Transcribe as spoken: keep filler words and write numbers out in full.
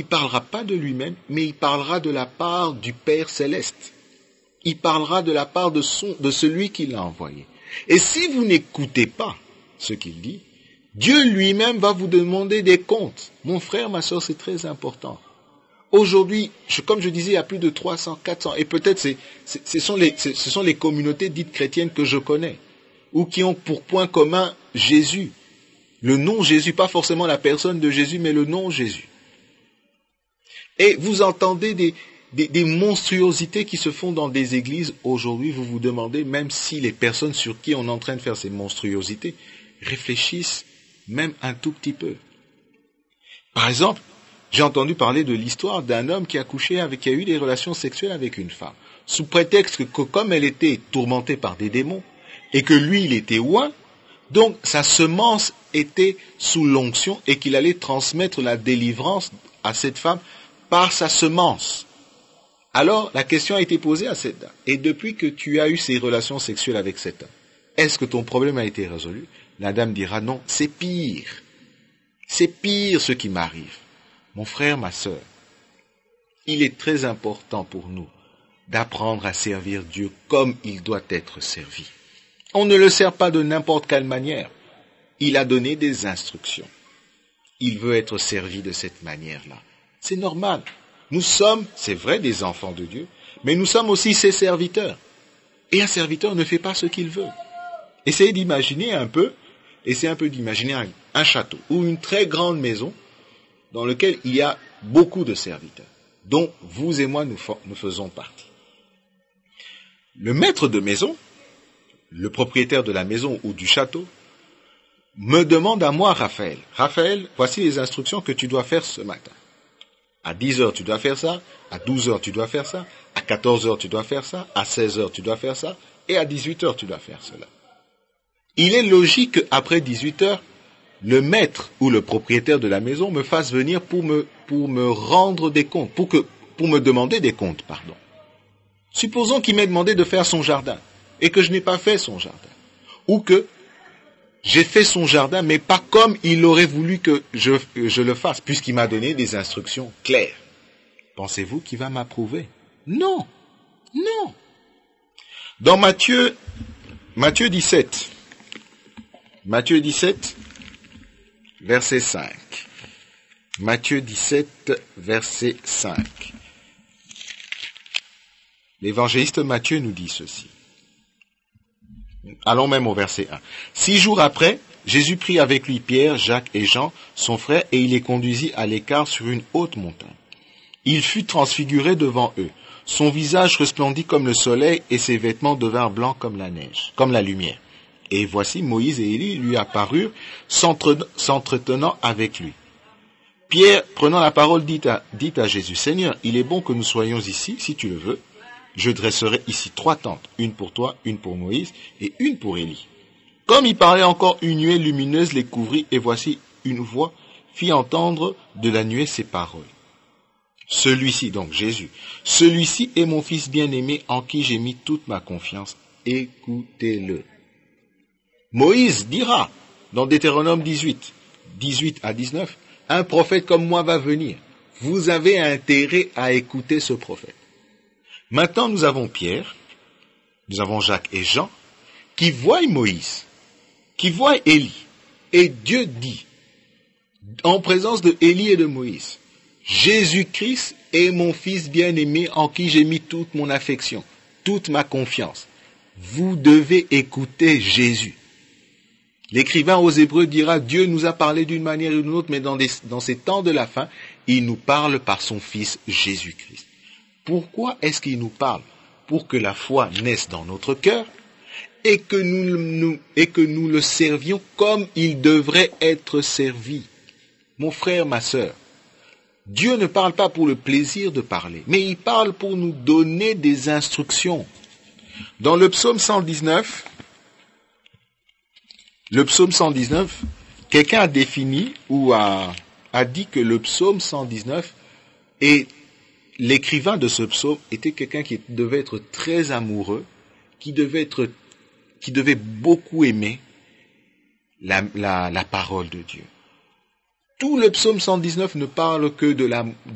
parlera pas de lui-même, mais il parlera de la part du Père Céleste. Il parlera de la part de, son, de celui qui l'a envoyé. Et si vous n'écoutez pas ce qu'il dit, Dieu lui-même va vous demander des comptes. Mon frère, ma soeur, c'est très important. Aujourd'hui, je, comme je disais, il y a plus de trois cents, quatre cents, et peut-être c'est, c'est, ce, sont les, ce sont les communautés dites chrétiennes que je connais, ou qui ont pour point commun Jésus. Le nom Jésus, pas forcément la personne de Jésus, mais le nom Jésus. Et vous entendez des, des, des monstruosités qui se font dans des églises. Aujourd'hui, vous vous demandez, même si les personnes sur qui on est en train de faire ces monstruosités réfléchissent même un tout petit peu. Par exemple, j'ai entendu parler de l'histoire d'un homme qui a couché avec, qui a eu des relations sexuelles avec une femme, sous prétexte que, que comme elle était tourmentée par des démons, et que lui, il était oint, donc sa semence était sous l'onction et qu'il allait transmettre la délivrance à cette femme par sa semence. Alors, la question a été posée à cette dame. Et depuis que tu as eu ces relations sexuelles avec cet homme, est-ce que ton problème a été résolu? La dame dira non, c'est pire. C'est pire ce qui m'arrive. Mon frère, ma sœur, il est très important pour nous d'apprendre à servir Dieu comme il doit être servi. On ne le sert pas de n'importe quelle manière. Il a donné des instructions. Il veut être servi de cette manière-là. C'est normal. Nous sommes, c'est vrai, des enfants de Dieu, mais nous sommes aussi ses serviteurs. Et un serviteur ne fait pas ce qu'il veut. Essayez d'imaginer un peu, essayez un peu d'imaginer un, un château ou une très grande maison dans laquelle il y a beaucoup de serviteurs, dont vous et moi nous, nous faisons partie. Le maître de maison, le propriétaire de la maison ou du château, me demande à moi, Raphaël, Raphaël, voici les instructions que tu dois faire ce matin. À dix heures, tu dois faire ça, à douze heures, tu dois faire ça, à quatorze heures, tu dois faire ça, à seize heures, tu dois faire ça, et à dix-huit heures, tu dois faire cela. Il est logique qu'après dix-huit heures, le maître ou le propriétaire de la maison me fasse venir pour me, pour me rendre des comptes, pour que, pour me demander des comptes, pardon. Supposons qu'il m'ait demandé de faire son jardin, et que je n'ai pas fait son jardin. Ou que j'ai fait son jardin, mais pas comme il aurait voulu que je, je le fasse, puisqu'il m'a donné des instructions claires. Pensez-vous qu'il va m'approuver? Non, non. Dans Matthieu, Matthieu dix-sept, Matthieu dix-sept, verset cinq. Matthieu dix-sept, verset cinq. L'évangéliste Matthieu nous dit ceci. Allons même au verset un. Six jours après, Jésus prit avec lui Pierre, Jacques et Jean, son frère, et il les conduisit à l'écart sur une haute montagne. Il fut transfiguré devant eux. Son visage resplendit comme le soleil et ses vêtements devinrent blancs comme la neige, comme la lumière. Et voici Moïse et Élie lui apparurent, s'entre- s'entretenant avec lui. Pierre, prenant la parole, dit à, dit à Jésus, « Seigneur, il est bon que nous soyons ici, si tu le veux. Je dresserai ici trois tentes, une pour toi, une pour Moïse et une pour Élie. » Comme il parlait encore, une nuée lumineuse les couvrit, et voici une voix fit entendre de la nuée ces paroles. Celui-ci, donc Jésus, celui-ci est mon fils bien-aimé en qui j'ai mis toute ma confiance. Écoutez-le. Moïse dira, dans Deutéronome dix-huit, dix-huit à dix-neuf, un prophète comme moi va venir. Vous avez intérêt à écouter ce prophète. Maintenant, nous avons Pierre, nous avons Jacques et Jean, qui voient Moïse, qui voient Élie. Et Dieu dit, en présence de Élie et de Moïse, Jésus-Christ est mon fils bien-aimé en qui j'ai mis toute mon affection, toute ma confiance. Vous devez écouter Jésus. L'écrivain aux Hébreux dira, Dieu nous a parlé d'une manière ou d'une autre, mais dans, des, dans ces temps de la fin, il nous parle par son fils Jésus-Christ. Pourquoi est-ce qu'il nous parle? Pour que la foi naisse dans notre cœur et que nous, nous, et que nous le servions comme il devrait être servi. Mon frère, ma sœur, Dieu ne parle pas pour le plaisir de parler, mais il parle pour nous donner des instructions. Dans le psaume cent dix-neuf, le psaume cent dix-neuf, quelqu'un a défini ou a, a dit que le psaume cent dix-neuf est l'écrivain de ce psaume était quelqu'un qui devait être très amoureux, qui devait être, qui devait beaucoup aimer la, la, la parole de Dieu. Tout le psaume cent dix-neuf ne parle que de la,